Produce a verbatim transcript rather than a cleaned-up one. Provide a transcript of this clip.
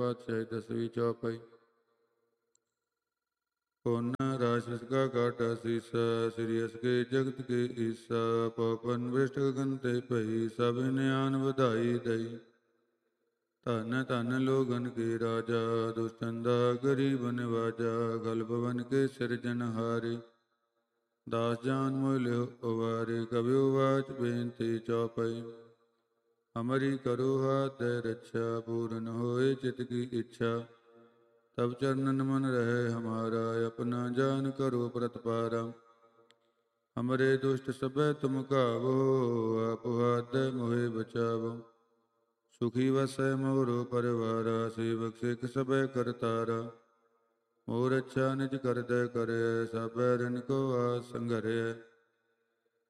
ਪਾਤਸ਼ਾਹੀ ਦਸਵੀਂ ਚੌਪਈ। ਪੁਨ ਰਾਸ਼ਸ ਕਾ ਕਾਟਾ ਸੀਸਾ, ਸ੍ਰੀ ਅਸ ਕੇ ਜਗਤ ਕੇ ਈਸਾ। ਪਵਨ ਵਿਸ਼ਟ ਗਗਨ ਤੇ ਭਈ, ਸਭ ਨਿਆਨ ਵਧਾਈ ਦਈ। ਧਨ ਧਨ ਲੋਗਨ ਕੇ ਰਾਜਾ, ਦੁਸ਼ਟਨ ਦਾ ਗਰੀਬ ਨਿਵਾਜਾ। ਗਲ ਭਵਨ ਕੇ ਸਿਰਜਨਹਾਰੇ, ਦਾਸ ਜਾਨ ਮੋਹਿ ਲਿਹੁ ਉਵਾਰੇ। ਕਬਿਉ ਵਾਚ ਬੇਨਤੀ ਚੌਪਈ। ਹਮਰੀ ਕਰੋ ਹਾਥ ਦੇ ਰੱਛਾ, ਪੂਰਨ ਹੋਏ ਚਿਤ ਕੀ ਇੱਛਾ। ਤਬ ਚਰਨਨ ਮਨ ਰਹੇ ਹਮਾਰਾ, ਆਪਨਾ ਜਾਨ ਕਰੋ ਪ੍ਰਤਪਾਰਾ। ਹਮਰੇ ਦੁਸ਼ਟ ਸਭੈ ਤੁਮ ਕਾਵੋ, ਆਪ ਹਾਥ ਦੇ ਮੋਹਿ ਬਚਾਵੋ। ਸੁਖੀ ਵਸੈ ਮੋਰੋ ਪਰਿਵਾਰਾ, ਸੇਵਕ ਸਿੱਖ ਸਭੈ ਕਰਤਾਰਾ। ਮੋਰ ਅੱਛਾ ਨਿਜ ਕਰਦੈ ਕਰਿਐ, ਸਭ ਬੈਰਨ ਕੋ ਆਸ ਸੰਘਰਿਐ।